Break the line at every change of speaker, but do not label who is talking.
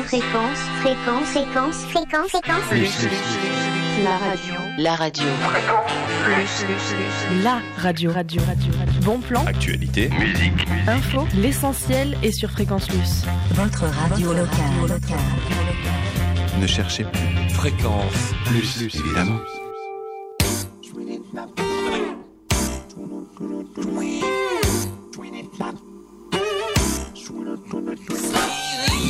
Fréquence.
La radio.
La radio. Bon plan,
Actualité, musique,
info, l'essentiel est sur Fréquence Plus.
Votre radio locale.
ne cherchez plus. Fréquence plus, évidemment.